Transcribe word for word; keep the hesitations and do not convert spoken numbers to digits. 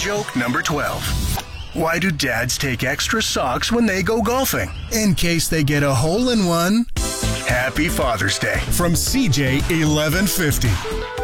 joke number twelve. Why do dads take extra socks when they go golfing? In case they get a hole in one. Happy Father's Day from C J eleven fifty.